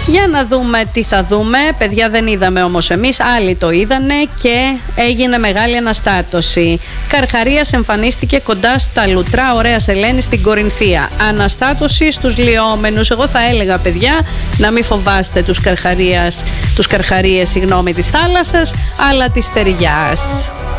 Για να δούμε τι θα δούμε. Παιδιά, δεν είδαμε όμως εμείς, άλλοι το είδανε και έγινε μεγάλη αναστάτωση. Καρχαρίας εμφανίστηκε κοντά στα λουτρά Ωραίας Ελένης στην Κορινθία. Αναστάτωση στους λιώμενους. Εγώ θα έλεγα, παιδιά, να μην φοβάστε τους καρχαρίες της θάλασσας, αλλά της στεριάς.